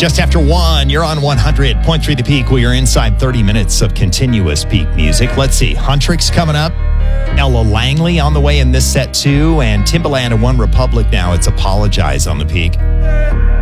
Just after 1, you're on 100.3 The Peak. We are inside 30 minutes of continuous peak music. Let's see. Huntrix coming up. Ella Langley on the way in this set too. And Timbaland and One Republic now. It's Apologize on The Peak.